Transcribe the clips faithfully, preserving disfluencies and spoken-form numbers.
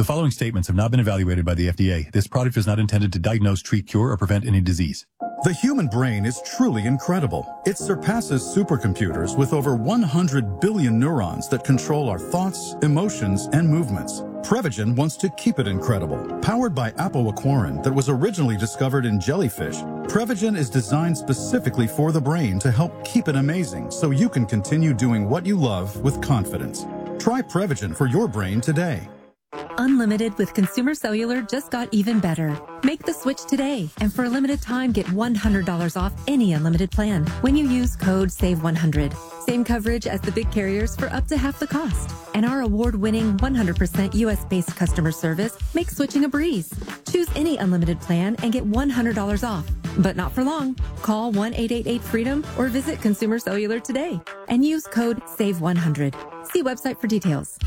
following statements have not been evaluated by the F D A. This product is not intended to diagnose, treat, cure, or prevent any disease. The human brain is truly incredible. It surpasses supercomputers with over one hundred billion neurons that control our thoughts, emotions, and movements. Prevagen wants to keep it incredible. Powered by apoaquarin that was originally discovered in jellyfish, Prevagen is designed specifically for the brain to help keep it amazing so you can continue doing what you love with confidence. Try Prevagen for your brain today. Unlimited with Consumer Cellular just got even better. Make the switch today, and for a limited time, get one hundred dollars off any unlimited plan when you use code save one hundred. Same coverage as the big carriers for up to half the cost. And our award-winning one hundred percent U S-based customer service makes switching a breeze. Choose any unlimited plan and get one hundred dollars off. But not for long. Call one eight eight eight freedom or visit Consumer Cellular today and use code save one hundred. See website for details.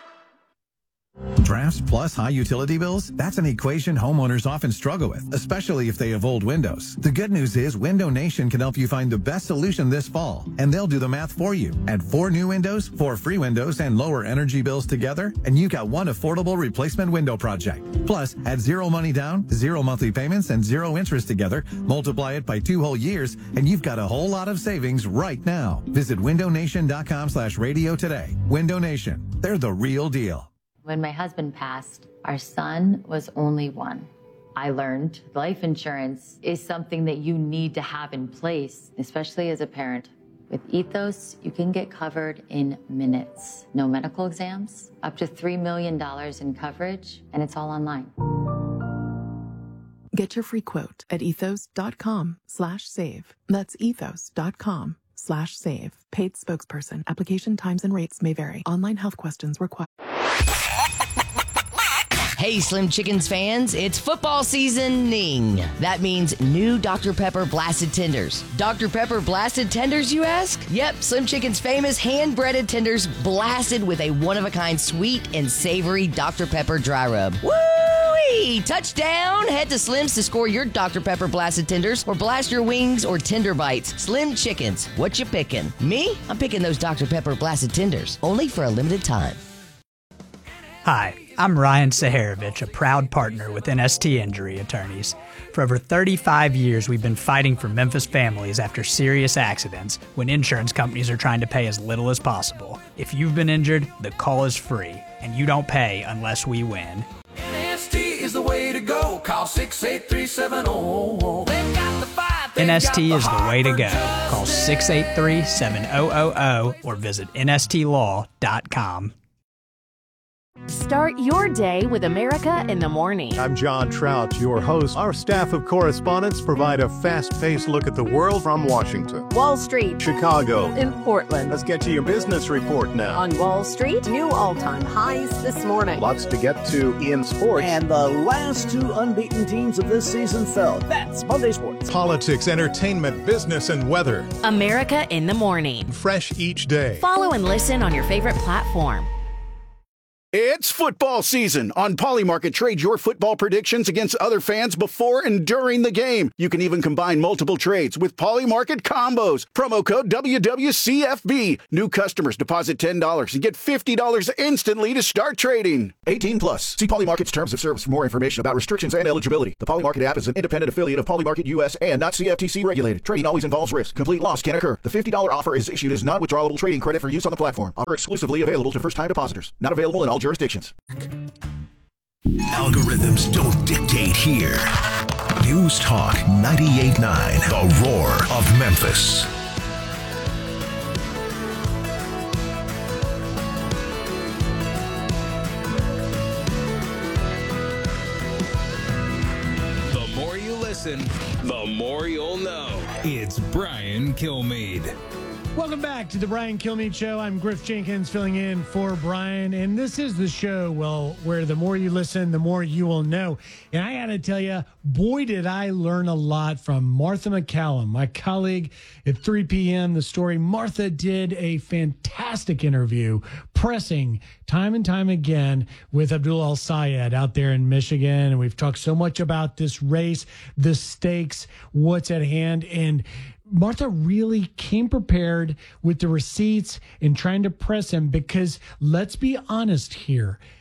Drafts plus high utility bills? That's an equation homeowners often struggle with, especially if they have old windows. The good news is Window Nation can help you find the best solution this fall, and they'll do the math for you. Add four new windows, four free windows, and lower energy bills together, and you got one affordable replacement window project. Plus, add zero money down, zero monthly payments, and zero interest together, multiply it by two whole years, and you've got a whole lot of savings right now. Visit window nation dot com slash radio today. Window Nation. They're the real deal. When my husband passed, our son was only one. I learned life insurance is something that you need to have in place, especially as a parent. With Ethos, you can get covered in minutes. No medical exams, up to three million dollars in coverage, and it's all online. Get your free quote at ethos dot com slash save. That's ethos dot com slash save. Paid spokesperson. Application times and rates may vary. Online health questions required. Hey, Slim Chickens fans, it's football seasoning. That means new Doctor Pepper Blasted Tenders. Doctor Pepper Blasted Tenders, you ask? Yep, Slim Chicken's famous hand-breaded tenders blasted with a one-of-a-kind sweet and savory Doctor Pepper dry rub. Woo-wee! Touchdown! Head to Slim's to score your Doctor Pepper Blasted Tenders or blast your wings or tender bites. Slim Chickens, what you picking? Me? I'm picking those Doctor Pepper Blasted Tenders, only for a limited time. Hi, I'm Ryan Saharovich, a proud partner with N S T Injury Attorneys. For over thirty-five years, we've been fighting for Memphis families after serious accidents when insurance companies are trying to pay as little as possible. If you've been injured, the call is free, and you don't pay unless we win. N S T is the way to go. Call six eight three seven zero. They've got the fight. N S T is the way to go. Call six eight three seven zero zero zero or visit N S T law dot com. Start your day with America in the Morning. I'm John Trout, your host. Our staff of correspondents provide a fast-paced look at the world from Washington, Wall Street, Chicago, and Portland. Let's get to your business report now. On Wall Street, new all-time highs this morning. Lots to get to in sports. And the last two unbeaten teams of this season fell. That's Monday Sports. Politics, entertainment, business, and weather. America in the Morning. Fresh each day. Follow and listen on your favorite platform. It's football season. On Polymarket, trade your football predictions against other fans before and during the game. You can even combine multiple trades with Polymarket combos. Promo code W W C F B. New customers deposit ten dollars and get fifty dollars instantly to start trading. eighteen plus. See Polymarket's terms of service for more information about restrictions and eligibility. The Polymarket app is an independent affiliate of Polymarket U S and not C F T C regulated. Trading always involves risk. Complete loss can occur. The fifty dollars offer is issued as non-withdrawable trading credit for use on the platform. Offer exclusively available to first-time depositors. Not available in all jurisdictions. Algorithms don't dictate here. News Talk ninety-eight point nine, the roar of Memphis. The more you listen, the more you'll know. It's Brian Kilmeade. Welcome back to the Brian Kilmeade Show. I'm Griff Jenkins filling in for Brian, and this is the show, well, where the more you listen, the more you will know. And I got to tell you, boy, did I learn a lot from Martha McCallum, my colleague at three p.m. The Story. Martha did a fantastic interview, pressing time and time again with Abdul El-Sayed out there in Michigan. And we've talked so much about this race, the stakes, what's at hand, and Martha really came prepared with the receipts and trying to press him because, let's be honest here,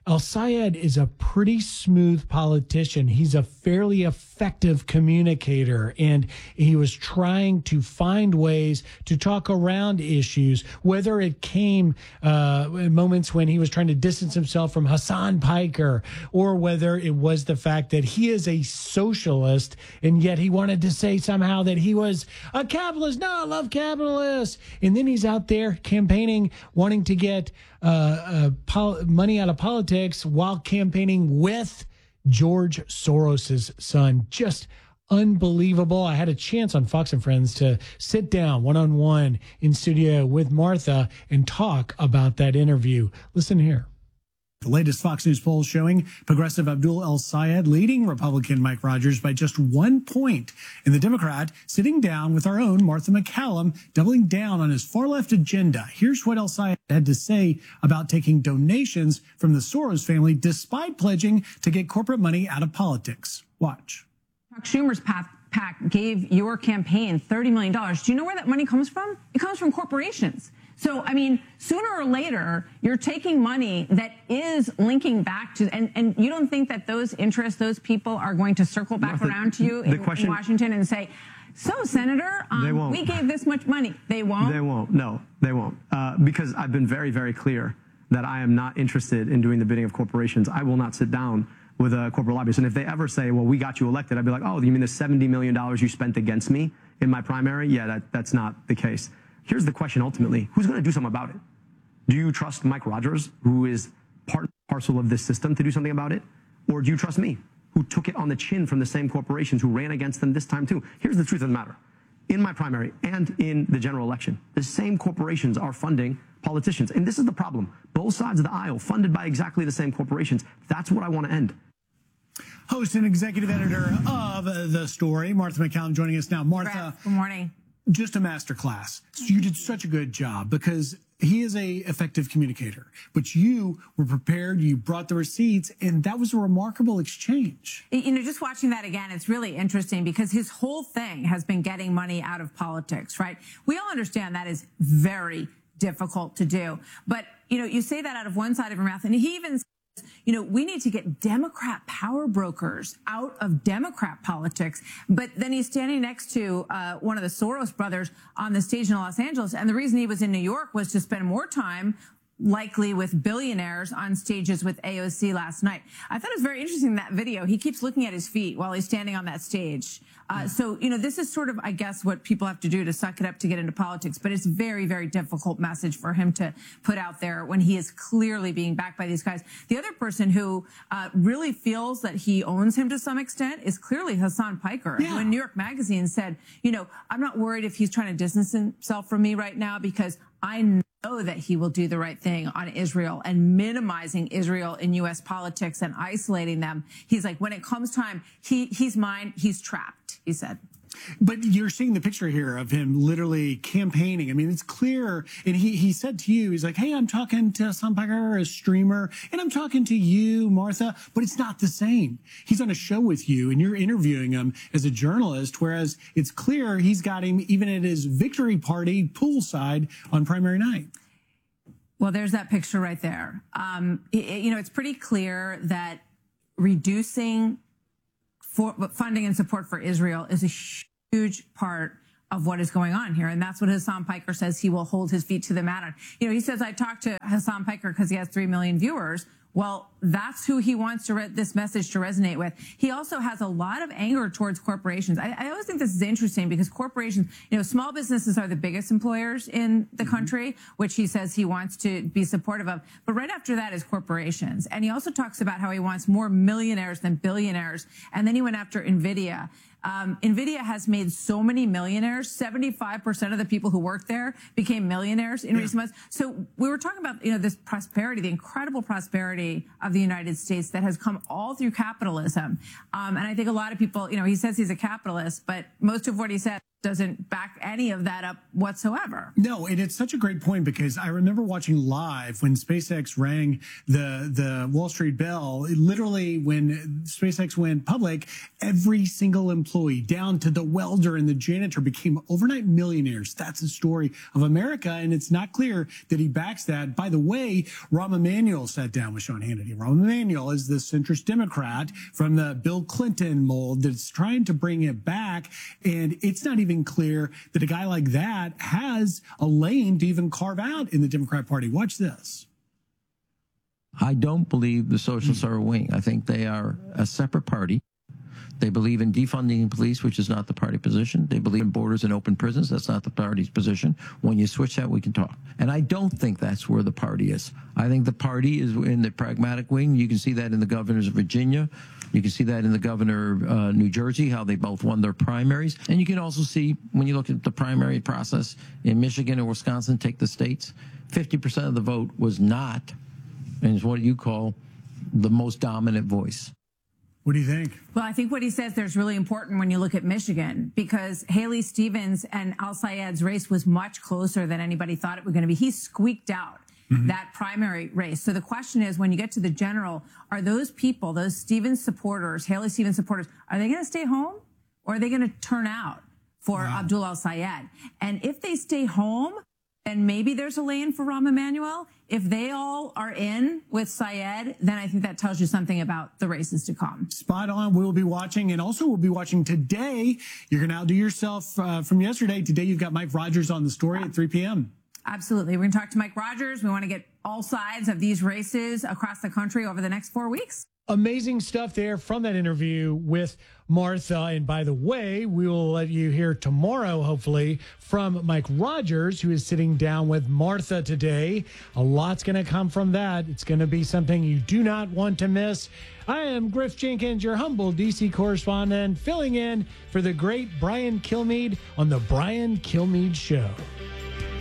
El-Sayed is a pretty smooth politician. He's a fairly effective communicator, and he was trying to find ways to talk around issues, whether it came uh, in moments when he was trying to distance himself from Hassan Piker, or whether it was the fact that he is a socialist, and yet he wanted to say somehow that he was a capitalist. No, I love capitalists. And then he's out there campaigning, wanting to get uh, uh, pol- money out of politics while campaigning with George Soros's son. Just unbelievable. I had a chance on Fox and Friends to sit down one-on-one in studio with Martha and talk about that interview. Listen here. The latest Fox News poll showing progressive Abdul El-Sayed leading Republican Mike Rogers by just one point. And the Democrat sitting down with our own Martha McCallum, doubling down on his far-left agenda. Here's what El-Sayed had to say about taking donations from the Soros family despite pledging to get corporate money out of politics. Watch. Chuck Schumer's PAC gave your campaign thirty million dollars. Do you know where that money comes from? It comes from corporations. So, I mean, sooner or later, you're taking money that is linking back to, and, and you don't think that those interests, those people are going to circle back Martha, around to you in, question, in Washington and say, so, Senator, um, we gave this much money. They won't? They won't. No, they won't. Uh, because I've been very, very clear that I am not interested in doing the bidding of corporations. I will not sit down with a corporate lobbyist. And if they ever say, well, we got you elected, I'd be like, oh, you mean the seventy million dollars you spent against me in my primary? Yeah, that, that's not the case. Here's the question ultimately, who's going to do something about it? Do you trust Mike Rogers, who is part and parcel of this system, to do something about it? Or do you trust me, who took it on the chin from the same corporations who ran against them this time too? Here's the truth of the matter. In my primary and in the general election, the same corporations are funding politicians. And this is the problem. Both sides of the aisle funded by exactly the same corporations. That's what I want to end. Host and executive editor of The Story, Martha McCallum, joining us now. Martha. Good morning. Just a masterclass. You did such a good job because he is a effective communicator, but you were prepared. You brought the receipts, and that was a remarkable exchange. You know, just watching that again, it's really interesting because his whole thing has been getting money out of politics, right? We all understand that is very difficult to do. But, you know, you say that out of one side of your mouth, and he even you know, we need to get Democrat power brokers out of Democrat politics. But then he's standing next to uh, one of the Soros brothers on the stage in Los Angeles. And the reason he was in New York was to spend more time likely with billionaires on stages with A O C last night. I thought it was very interesting, that video. He keeps looking at his feet while he's standing on that stage. Uh, so, you know, this is sort of, I guess, what people have to do to suck it up to get into politics. But it's a very, very difficult message for him to put out there when he is clearly being backed by these guys. The other person who uh, really feels that he owns him to some extent is clearly Hassan Piker, yeah. who in New York Magazine said, you know, I'm not worried if he's trying to distance himself from me right now because I know that he will do the right thing on Israel and minimizing Israel in U S politics and isolating them. He's like, when it comes time, he he's mine. He's trapped, he said. But you're seeing the picture here of him literally campaigning. I mean, it's clear. And he, he said to you, he's like, hey, I'm talking to Hassan Piker, a streamer, and I'm talking to you, Martha, but it's not the same. He's on a show with you and you're interviewing him as a journalist, whereas it's clear he's got him even at his victory party poolside on primary night. Well, there's that picture right there. Um, it, you know, it's pretty clear that reducing for funding and support for Israel is a huge part of what is going on here. And that's what Hassan Piker says he will hold his feet to the mat on. You know, he says, I talked to Hassan Piker because he has three million viewers. Well, that's who he wants to re- this message to resonate with. He also has a lot of anger towards corporations. I, I always think this is interesting because corporations, you know, small businesses are the biggest employers in the mm-hmm. country, which he says he wants to be supportive of. But right after that is corporations. And he also talks about how he wants more millionaires than billionaires. And then he went after NVIDIA. Um, NVIDIA has made so many millionaires. seventy-five percent of the people who work there became millionaires in yeah. recent months. So we were talking about, you know, this prosperity, the incredible prosperity of the United States that has come all through capitalism. Um, and I think a lot of people, you know, he says he's a capitalist, but most of what he says doesn't back any of that up whatsoever. No, and it's such a great point because I remember watching live when SpaceX rang the the Wall Street bell. Literally, when SpaceX went public, every single employee, down to the welder and the janitor, became overnight millionaires. That's the story of America, and it's not clear that he backs that. By the way, Rahm Emanuel sat down with Sean Hannity. Rahm Emanuel is the centrist Democrat from the Bill Clinton mold that's trying to bring it back, and it's not even clear that a guy like that has a lane to even carve out in the Democrat Party. Watch this. I don't believe the socialists are a wing. I think they are a separate party. They believe in defunding police, which is not the party position. They believe in borders and open prisons. That's not the party's position. When you switch that, we can talk. And I don't think that's where the party is. I think the party is in the pragmatic wing. You can see that in the governors of Virginia. You can see that in the governor of uh, New Jersey, how they both won their primaries. And you can also see, when you look at the primary process in Michigan and Wisconsin, take the states, fifty percent of the vote was not, and is what you call the most dominant voice. What do you think? Well, I think what he says there is really important when you look at Michigan, because Haley Stevens and Al Sayed's race was much closer than anybody thought it was going to be. He squeaked out mm-hmm. that primary race. So the question is, when you get to the general, are those people, those Stevens supporters, Haley Stevens supporters, are they going to stay home or are they going to turn out for wow. Abdul Al Sayed? And if they stay home, then maybe there's a lane for Rahm Emanuel. If they all are in with Sayed, then I think that tells you something about the races to come. Spot on. We'll be watching, and also we'll be watching today. You're going to outdo yourself uh, from yesterday. Today you've got Mike Rogers on the story at three p.m. Absolutely. We're going to talk to Mike Rogers. We want to get all sides of these races across the country over the next four weeks. Amazing stuff there from that interview with Martha. And by the way, we will let you hear tomorrow, hopefully, from Mike Rogers, who is sitting down with Martha today. A lot's going to come from that. It's going to be something you do not want to miss. I am Griff Jenkins, your humble D C correspondent, filling in for the great Brian Kilmeade on The Brian Kilmeade Show.